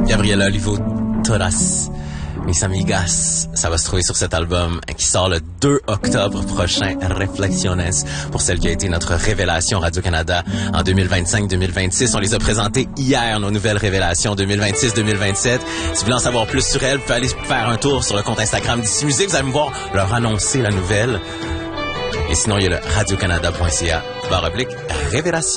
Gabriela Olivo Toras, Mis Amigas, ça va se trouver sur cet album qui sort le 2 octobre prochain, Reflexiones, pour celle qui a été notre révélation Radio-Canada en 2025-2026. On les a présentées hier, nos nouvelles révélations 2026-2027. Si vous voulez en savoir plus sur elles, vous pouvez aller faire un tour sur le compte Instagram d'Ici Musique. Vous allez me voir leur annoncer la nouvelle. Et sinon, il y a le radiocanada.ca/révélation.